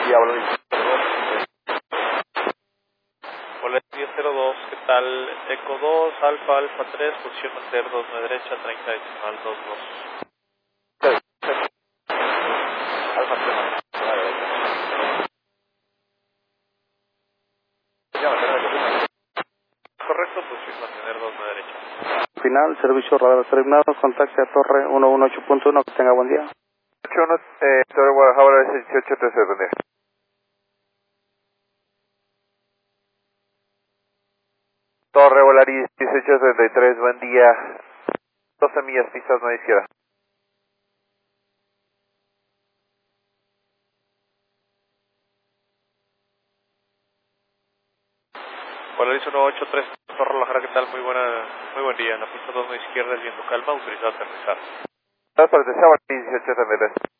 día, hola 1002, ¿qué tal? Eco 2, Alfa, Alfa 3, posición mantener 29 derecha, 30 decimal 22. Alfa 3, Correcto, posición mantener 29 derecha. Final, servicio radar asignado, contacte a torre 118.1, que tenga buen día. 81, Torre Guadalajara, 1813, buen día. Torre Volaris 1833, buen día. 12 millas, pistas no izquierda. Volaris 183, Torre Guadalajara, ¿qué tal? Muy buen día. En la pista 2 no izquierda, el viento calma, autorizado a aterrizar. Para aterrizar, Volaris 1833.